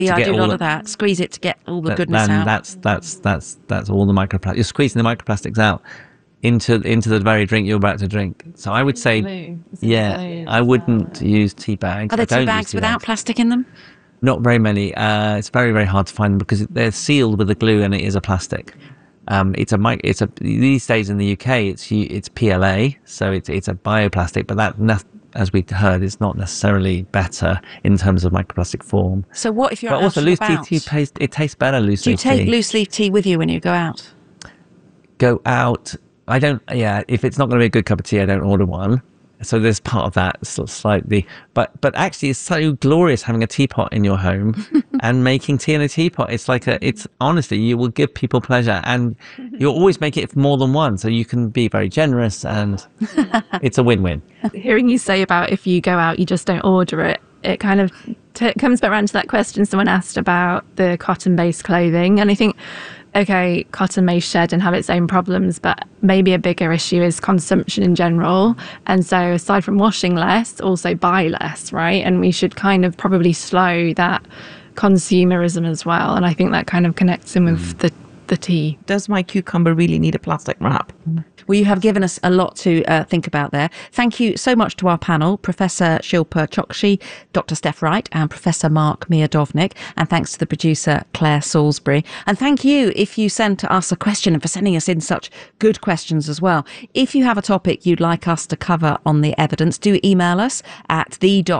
Yeah, I do a lot of that. Squeeze it to get all the goodness out. That's all the microplastic. You're squeezing the microplastics out into the very drink you're about to drink. So I would say, I wouldn't use tea bags. Are there tea bags without plastic in them? Not very many. It's very, very hard to find them because they're sealed with a glue and it is a plastic. These days in the UK it's PLA, so it's a bioplastic, but that, as we heard, is not necessarily better in terms of microplastic form. So what if you're But also loose tea it tastes better loose leaf tea. Do you take loose leaf tea with you when you go out? Go out. I don't. Yeah, if it's not going to be a good cup of tea, I don't order one. So there's part of that slightly, but actually it's so glorious having a teapot in your home and making tea in a teapot. It's honestly, you will give people pleasure, and you'll always make it more than one, so you can be very generous, and it's a win-win. Hearing you say about if you go out, you just don't order it, it kind of comes back around to that question someone asked about the cotton-based clothing, and I think, okay, cotton may shed and have its own problems, but maybe a bigger issue is consumption in general. And so aside from washing less, also buy less, right? And we should kind of probably slow that consumerism as well. And I think that kind of connects in with the tea. Does my cucumber really need a plastic wrap? Well, you have given us a lot to think about there. Thank you so much to our panel, Professor Shilpa Chokshi, Dr. Steph Wright, and Professor Mark Miodownik. And thanks to the producer, Claire Salisbury. And thank you if you sent us a question and for sending us in such good questions as well. If you have a topic you'd like us to cover on The Evidence, do email us at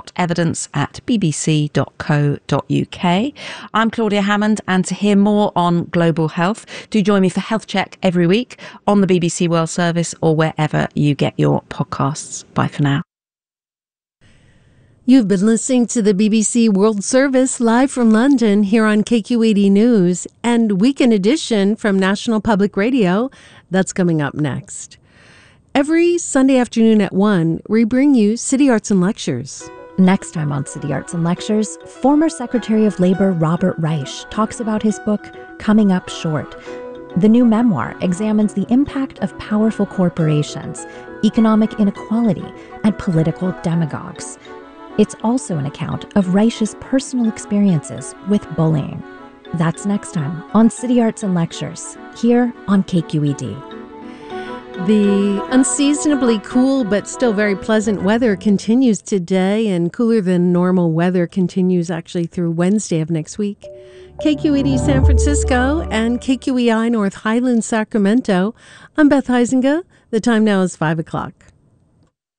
the.evidence@bbc.co.uk. I'm Claudia Hammond, and to hear more on global health, do join me for Health Check every week on the BBC World Service or wherever you get your podcasts. Bye for now. You've been listening to the BBC World Service live from London here on KQ80 News and Weekend Edition from National Public Radio. That's coming up next. Every Sunday afternoon at 1, we bring you City Arts and Lectures. Next time on City Arts and Lectures, former Secretary of Labor Robert Reich talks about his book, Coming Up Short. The new memoir examines the impact of powerful corporations, economic inequality, and political demagogues. It's also an account of Reich's personal experiences with bullying. That's next time on City Arts and Lectures, here on KQED. The unseasonably cool but still very pleasant weather continues today, and cooler than normal weather continues actually through Wednesday of next week. KQED San Francisco and KQEI North Highlands Sacramento. I'm Beth Heisinger. The time now is 5 o'clock.